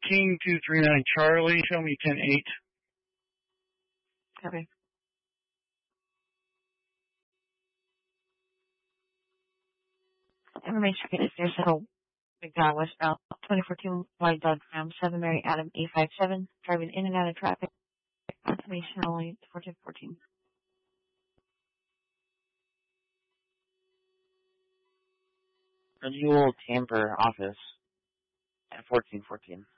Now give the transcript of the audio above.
King 239 Charlie, show me 10-8. Copy. Information is there, settle McDowell westbound 2014 wide Dodge Ram 7 Mary Adam E57, driving in and out of traffic. Information only 1414. Renewal Tamper office at 1414.